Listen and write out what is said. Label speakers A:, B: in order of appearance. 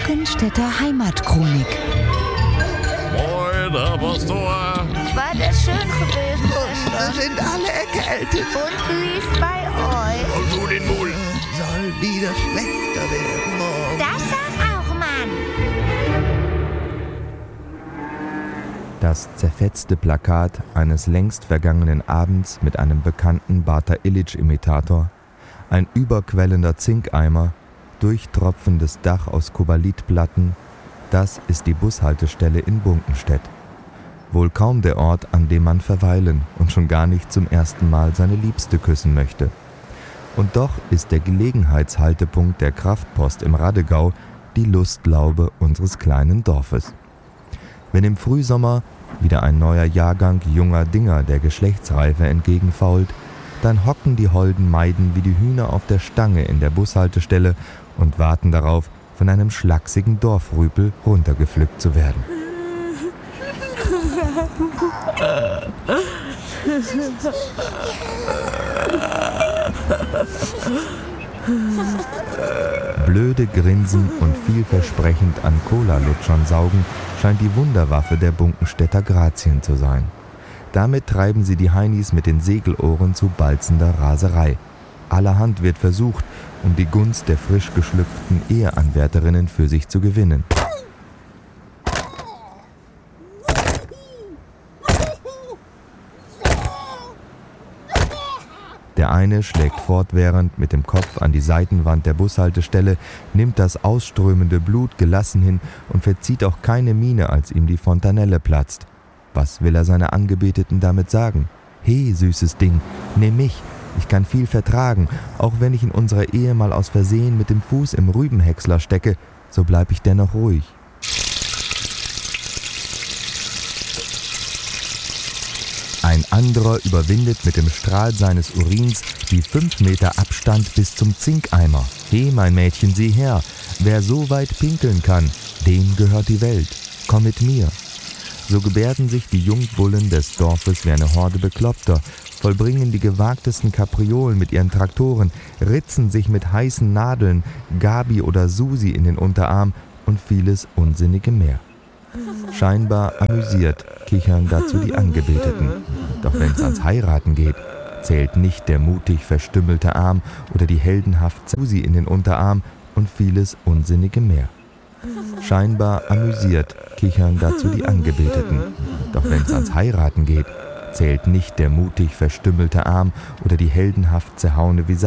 A: Bunkenstädter Heimatchronik.
B: Moin, Herr Pastor.
C: War das schön gewesen?
D: Da sind alle erkältet.
C: Und wie ist bei euch?
B: Und du den Mul.
D: Soll wieder schlechter werden morgen.
C: Das sag auch, Mann.
E: Das zerfetzte Plakat eines längst vergangenen Abends mit einem bekannten Bata Illich-Imitator, ein überquellender Zinkeimer, durchtropfendes Dach aus Kobalitplatten, das ist die Bushaltestelle in Bunkenstedt. Wohl kaum der Ort, an dem man verweilen und schon gar nicht zum ersten Mal seine Liebste küssen möchte. Und doch ist der Gelegenheitshaltepunkt der Kraftpost im Radegau die Lustlaube unseres kleinen Dorfes. Wenn im Frühsommer wieder ein neuer Jahrgang junger Dinger der Geschlechtsreife entgegenfault, dann hocken die holden Maiden wie die Hühner auf der Stange in der Bushaltestelle und warten darauf, von einem schlachsigen Dorfrüpel runtergepflückt zu werden. Blöde grinsen und vielversprechend an Cola-Lutschern saugen scheint die Wunderwaffe der Bunkenstädter Grazien zu sein. Damit treiben sie die Heinis mit den Segelohren zu balzender Raserei. Allerhand wird versucht, um die Gunst der frisch geschlüpften Eheanwärterinnen für sich zu gewinnen. Der eine schlägt fortwährend mit dem Kopf an die Seitenwand der Bushaltestelle, nimmt das ausströmende Blut gelassen hin und verzieht auch keine Miene, als ihm die Fontanelle platzt. Was will er seiner Angebeteten damit sagen? He, süßes Ding, nimm mich, ich kann viel vertragen, auch wenn ich in unserer Ehe mal aus Versehen mit dem Fuß im Rübenhäcksler stecke, so bleib ich dennoch ruhig. Ein anderer überwindet mit dem Strahl seines Urins die 5 Meter Abstand bis zum Zinkeimer. He, mein Mädchen, sieh her, wer so weit pinkeln kann, dem gehört die Welt. Komm mit mir. So gebärden sich die Jungbullen des Dorfes wie eine Horde Bekloppter, vollbringen die gewagtesten Kapriolen mit ihren Traktoren, ritzen sich mit heißen Nadeln, Gabi oder Susi in den Unterarm und vieles Unsinnige mehr. Scheinbar amüsiert kichern dazu die Angebeteten. Doch wenn es ans Heiraten geht, zählt nicht der mutig verstümmelte Arm oder die heldenhaft Susi in den Unterarm und vieles Unsinnige mehr. Scheinbar amüsiert kichern dazu die Angebeteten. Doch wenn es ans Heiraten geht, zählt nicht der mutig verstümmelte Arm oder die heldenhaft zerhauene Visage.